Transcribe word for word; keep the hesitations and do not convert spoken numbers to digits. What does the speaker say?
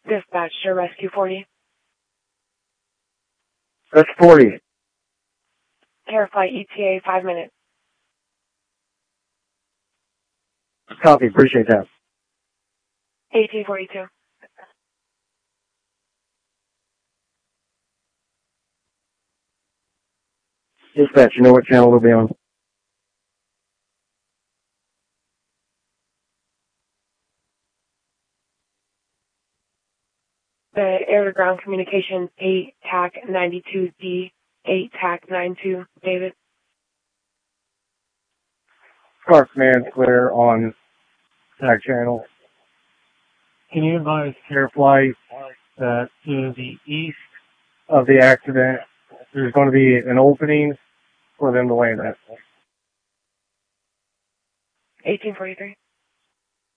Dispatch to Rescue forty. That's forty. Air flight E T A, five minutes. Copy, appreciate that. eighteen forty-two. Dispatch, you know what channel we'll be on? The air-to-ground communications, eight T A C ninety-two D, eight T A C ninety-two, David. Scarf Command clear on T A C channel. Can you advise Air Flight that to the east of the accident, there's going to be an opening for them to land at? eighteen forty-three.